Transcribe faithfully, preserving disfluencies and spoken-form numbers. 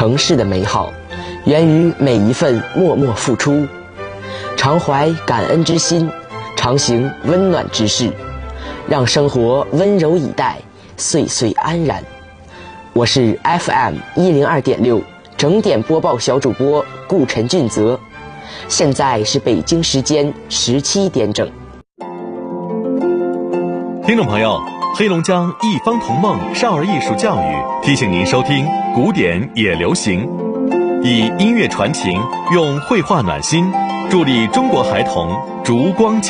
城市的美好，源于每一份默默付出。常怀感恩之心，常行温暖之事，让生活温柔以待，岁岁安然。我是 F M 一零二点六整点播报小主播顾陈俊泽，现在是北京时间十七点整。 听众朋友，黑龙江一方童梦少儿艺术教育提醒您收听古典也流行，以音乐传情，用绘画暖心，助力中国孩童烛光